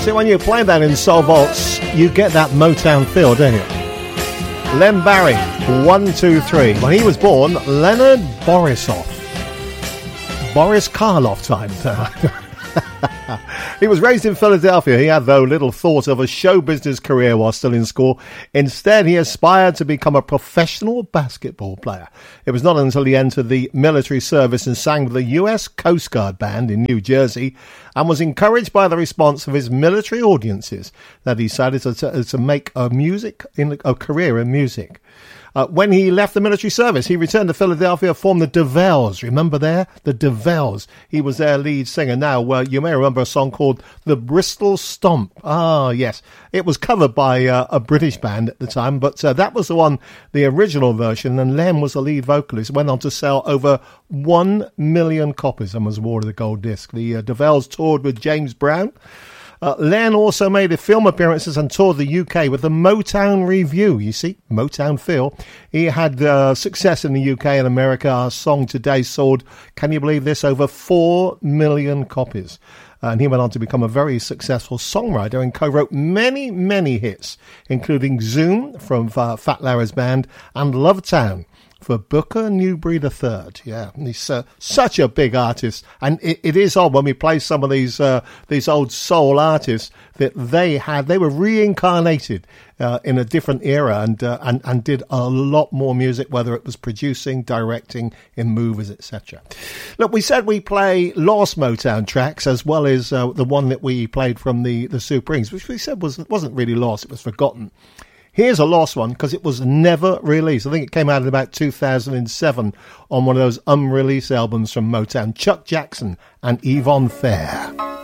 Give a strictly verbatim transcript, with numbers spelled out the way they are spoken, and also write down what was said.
See, when you play that in Soul Vaults, you get that Motown feel, don't you? Len Barry, one, two, three. When he was born, Leonard Borisov. Boris Karloff time. He was raised in Philadelphia. He had, though, little thought of a show business career while still in school. Instead, he aspired to become a professional basketball player. It was not until he entered the military service and sang with the U S Coast Guard Band in New Jersey and was encouraged by the response of his military audiences that he decided to, to, to make a music in a career in music. Uh, when he left the military service, he returned to Philadelphia, formed the DeVelles. Remember there? The DeVelles. He was their lead singer. Now, uh, you may remember a song called The Bristol Stomp. Ah, yes. It was covered by uh, a British band at the time, but uh, that was the one, the original version, and Len was the lead vocalist. Went on to sell over one million copies and was awarded a gold disc. The uh, DeVelles toured with James Brown. Uh, Len also made a film appearances and toured the U K with the Motown Review. You see, Motown Phil. He had uh, success in the U K and America. Our song today sold, can you believe this, over four million copies. Uh, and he went on to become a very successful songwriter and co-wrote many, many hits, including Zoom from uh, Fat Larry's band and Lovetown for Booker Newbury the third. Yeah, he's uh, such a big artist. And it, it is odd when we play some of these uh, these old soul artists that they had, they were reincarnated uh, in a different era and, uh, and and did a lot more music, whether it was producing, directing, in movies, et cetera. Look, we said we play lost Motown tracks as well as uh, the one that we played from the, the Supremes, which we said was, wasn't really lost, it was forgotten. Here's a lost one because it was never released. I think it came out in about two thousand seven on one of those unreleased albums from Motown. Chuck Jackson and Yvonne Fair.